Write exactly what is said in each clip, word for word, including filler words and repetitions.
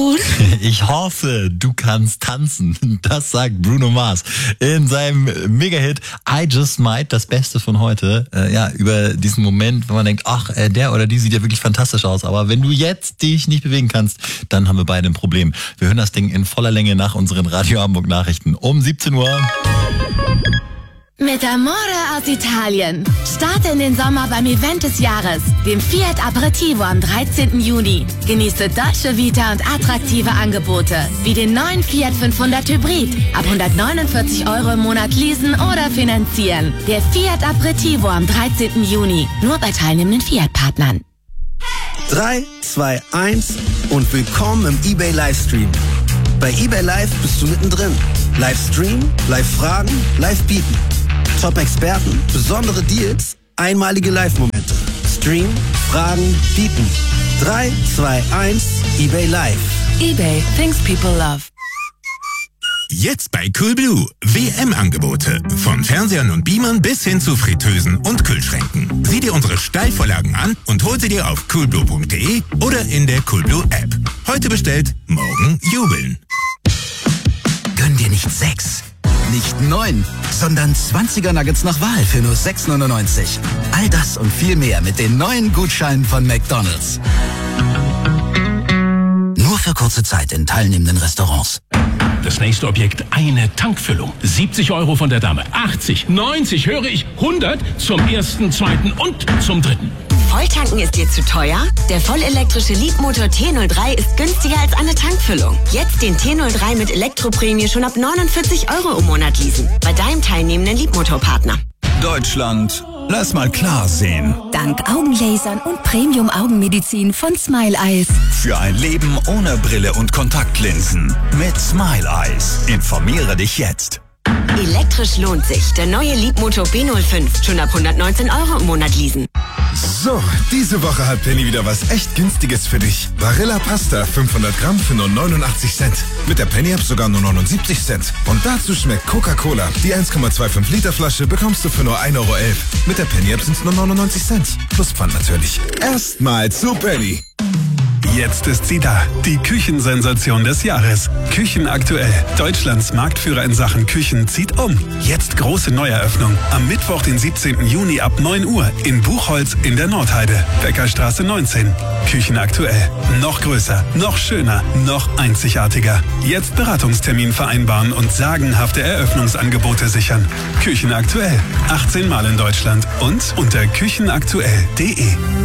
Ich hoffe, du kannst tanzen. Das sagt Bruno Mars in seinem Mega-Hit I Just Might, das Beste von heute. Äh, ja, über diesen Moment, wenn man denkt, ach, äh, der oder die sieht ja wirklich fantastisch aus. Aber wenn du jetzt dich nicht bewegen kannst, dann haben wir beide ein Problem. Wir hören das Ding in voller Länge nach unseren Radio Hamburg Nachrichten um siebzehn Uhr. Mit Amore aus Italien. Starte in den Sommer beim Event des Jahres, dem Fiat Aperitivo am dreizehnten Juni. Genieße Dolce Vita und attraktive Angebote, wie den neuen Fiat fünfhundert Hybrid. Ab hundertneunundvierzig Euro im Monat leasen oder finanzieren. Der Fiat Aperitivo am dreizehnten Juni. Nur bei teilnehmenden Fiat-Partnern. drei, zwei, eins und willkommen im eBay Livestream. Bei eBay Live bist du mittendrin. Livestream, Live-Fragen, Live-Bieten. Top-Experten, besondere Deals, einmalige Live-Momente. Stream, Fragen, Bieten. drei, zwei, eins, eBay Live. eBay, things people love. Jetzt bei Coolblue. W M-Angebote. Von Fernsehern und Beamern bis hin zu Fritteusen und Kühlschränken. Sieh dir unsere Steilvorlagen an und hol sie dir auf coolblue punkt de oder in der Coolblue-App. Heute bestellt, morgen jubeln. Gönn dir nicht sechs, nicht neun, sondern zwanziger Nuggets nach Wahl für nur sechs neunundneunzig. All das und viel mehr mit den neuen Gutscheinen von McDonald's. Nur für kurze Zeit in teilnehmenden Restaurants. Das nächste Objekt, eine Tankfüllung. siebzig Euro von der Dame. achtzig, neunzig, höre ich, hundert zum ersten, zweiten und zum dritten. Volltanken ist dir zu teuer? Der vollelektrische Leapmotor T null drei ist günstiger als eine Tankfüllung. Jetzt den T null drei mit Elektroprämie schon ab neunundvierzig Euro im Monat leasen. Bei deinem teilnehmenden Leapmotor-Partner. Deutschland, lass mal klar sehen. Dank Augenlasern und Premium-Augenmedizin von Smile Eyes. Für ein Leben ohne Brille und Kontaktlinsen. Mit Smile Eyes. Informiere dich jetzt. Elektrisch lohnt sich. Der neue Leapmotor B null fünf. Schon ab hundertneunzehn Euro im Monat leasen. So, diese Woche hat Penny wieder was echt Günstiges für dich. Barilla Pasta, fünfhundert Gramm für nur neunundachtzig Cent. Mit der Penny-App sogar nur neunundsiebzig Cent. Und dazu schmeckt Coca-Cola. Die eins Komma fünfundzwanzig Liter Flasche bekommst du für nur ein Euro elf. Mit der Penny-App sind es nur neunundneunzig Cent. Plus Pfand natürlich. Erstmal zu Penny. Jetzt ist sie da, die Küchensensation des Jahres. Küchenaktuell. Deutschlands Marktführer in Sachen Küchen zieht um. Jetzt große Neueröffnung. Am Mittwoch, den siebzehnten Juni ab neun Uhr in Buchholz in der Nordheide. Bäckerstraße neunzehn. Küchenaktuell. Noch größer, noch schöner, noch einzigartiger. Jetzt Beratungstermin vereinbaren und sagenhafte Eröffnungsangebote sichern. Küchenaktuell. achtzehn Mal in Deutschland und unter küchenaktuell punkt de.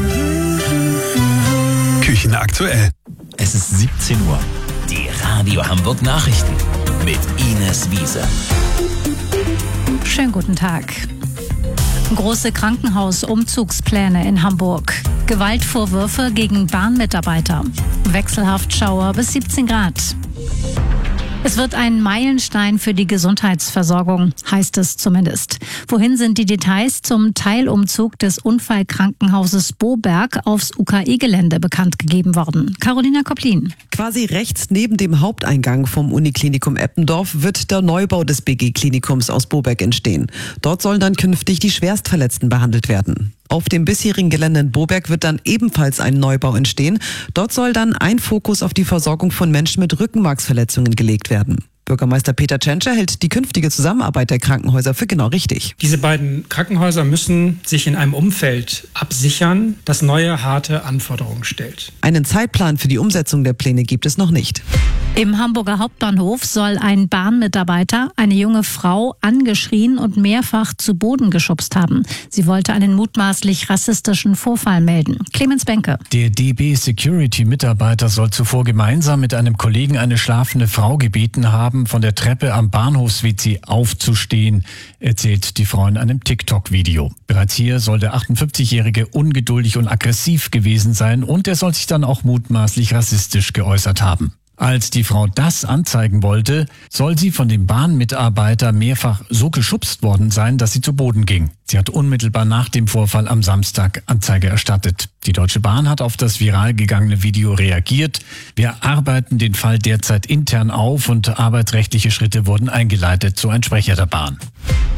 Küchenaktuell. Es ist siebzehn Uhr. Die Radio Hamburg Nachrichten mit Ines Wiese. Schönen guten Tag. Große Krankenhausumzugspläne in Hamburg. Gewaltvorwürfe gegen Bahnmitarbeiter. Wechselhaftschauer bis siebzehn Grad. Es wird ein Meilenstein für die Gesundheitsversorgung, heißt es zumindest. Wohin sind die Details zum Teilumzug des Unfallkrankenhauses Boberg aufs U K E-Gelände bekannt gegeben worden? Carolina Kopplin. Quasi rechts neben dem Haupteingang vom Uniklinikum Eppendorf wird der Neubau des B G-Klinikums aus Boberg entstehen. Dort sollen dann künftig die Schwerstverletzten behandelt werden. Auf dem bisherigen Gelände in Boberg wird dann ebenfalls ein Neubau entstehen. Dort soll dann ein Fokus auf die Versorgung von Menschen mit Rückenmarksverletzungen gelegt werden. Bürgermeister Peter Tschentscher hält die künftige Zusammenarbeit der Krankenhäuser für genau richtig. Diese beiden Krankenhäuser müssen sich in einem Umfeld absichern, das neue, harte Anforderungen stellt. Einen Zeitplan für die Umsetzung der Pläne gibt es noch nicht. Im Hamburger Hauptbahnhof soll ein Bahnmitarbeiter eine junge Frau angeschrien und mehrfach zu Boden geschubst haben. Sie wollte einen mutmaßlich rassistischen Vorfall melden. Clemens Benke. Der D B-Security-Mitarbeiter soll zuvor gemeinsam mit einem Kollegen eine schlafende Frau gebeten haben, von der Treppe am Bahnhofs-W C aufzustehen, erzählt die Frau in einem TikTok-Video. Bereits hier soll der achtundfünfzigjährige ungeduldig und aggressiv gewesen sein und er soll sich dann auch mutmaßlich rassistisch geäußert haben. Als die Frau das anzeigen wollte, soll sie von dem Bahnmitarbeiter mehrfach so geschubst worden sein, dass sie zu Boden ging. Sie hat unmittelbar nach dem Vorfall am Samstag Anzeige erstattet. Die Deutsche Bahn hat auf das viral gegangene Video reagiert. Wir arbeiten den Fall derzeit intern auf und arbeitsrechtliche Schritte wurden eingeleitet, so ein Sprecher der Bahn.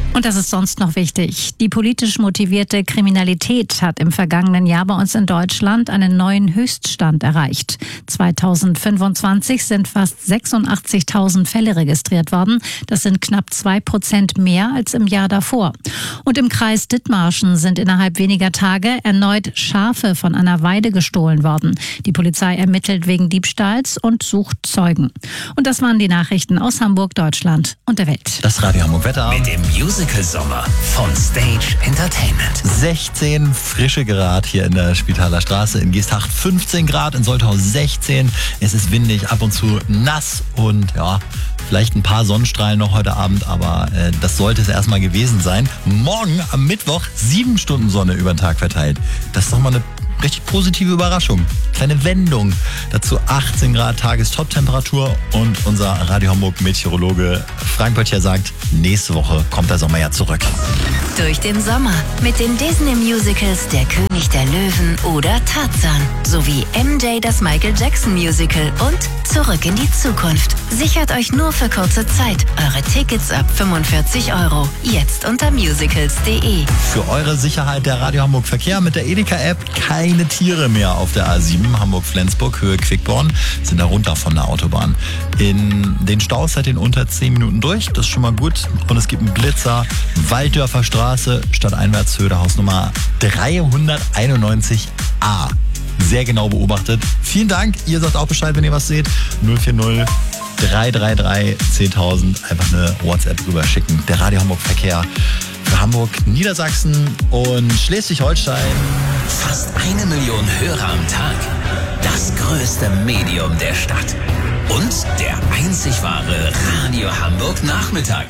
Und das ist sonst noch wichtig. Die politisch motivierte Kriminalität hat im vergangenen Jahr bei uns in Deutschland einen neuen Höchststand erreicht. zweitausendfünfundzwanzig sind fast sechsundachtzigtausend Fälle registriert worden. Das sind knapp zwei Prozent mehr als im Jahr davor. Und im Kreis Dithmarschen sind innerhalb weniger Tage erneut Schafe von einer Weide gestohlen worden. Die Polizei ermittelt wegen Diebstahls und sucht Zeugen. Und das waren die Nachrichten aus Hamburg, Deutschland und der Welt. Das Radio Hamburg Wetter. Mit dem Musical-Sommer von Stage Entertainment. sechzehn frische Grad hier in der Spitaler Straße. In Geesthacht fünfzehn Grad, in Soltau sechzehn. Es ist windig, ab und zu nass und ja, vielleicht ein paar Sonnenstrahlen noch heute Abend, aber äh, das sollte es erstmal gewesen sein. Morgen am Mittwoch sieben Stunden Sonne über den Tag verteilt. Das ist doch mal eine richtig positive Überraschung. Kleine Wendung. Dazu achtzehn Grad Tagestop-Temperatur und unser Radio Hamburg Meteorologe Frank Böttcher sagt, nächste Woche kommt der Sommer ja zurück. Durch den Sommer mit den Disney-Musicals Der König der Löwen oder Tarzan sowie M J das Michael Jackson Musical und Zurück in die Zukunft. Sichert euch nur für kurze Zeit eure Tickets ab fünfundvierzig Euro. Jetzt unter musicals punkt de. Für eure Sicherheit der Radio Hamburg Verkehr mit der Edeka-App. Keine Tiere mehr auf der A sieben Hamburg-Flensburg, Höhe Quickborn, sind da runter von der Autobahn. In den Staus seid ihr in unter zehn Minuten durch, das ist schon mal gut. Und es gibt einen Blitzer, Walddörfer Straße, Stadteinwärtshöhe, Hausnummer dreihunderteinundneunzig a. Sehr genau beobachtet. Vielen Dank, ihr sagt auch Bescheid, wenn ihr was seht. null vier null drei drei drei zehntausend, einfach eine WhatsApp rüber schicken. Der Radio Hamburg Verkehr für Hamburg, Niedersachsen und Schleswig-Holstein. Fast eine Million Hörer am Tag. Das größte Medium der Stadt. Und der einzig wahre Radio Hamburg Nachmittag.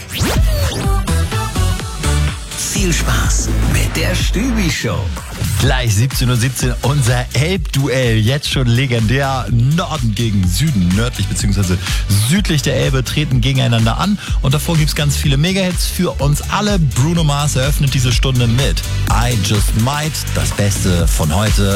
Viel Spaß mit der Stübi-Show. Gleich siebzehn Uhr siebzehn, unser Elbduell, jetzt schon legendär. Norden gegen Süden, nördlich bzw. südlich der Elbe treten gegeneinander an. Und davor gibt es ganz viele Megahits für uns alle. Bruno Mars eröffnet diese Stunde mit I Just Might, das Beste von heute.